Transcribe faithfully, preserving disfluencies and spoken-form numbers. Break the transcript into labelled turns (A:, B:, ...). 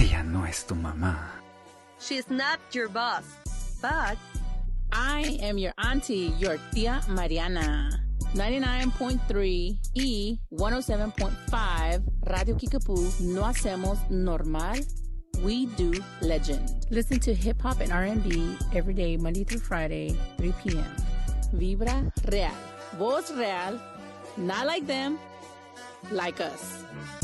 A: Ella no es tu mamá.
B: She's not your boss, but
C: I am your auntie, your Tia Mariana. ninety-nine point three y one oh seven point five Radio Kickapoo. No hacemos normal. We do legend. Listen to hip hop and R and B every day, Monday through Friday, three p.m. Vibra Real. Voz Real. Not like them, like us.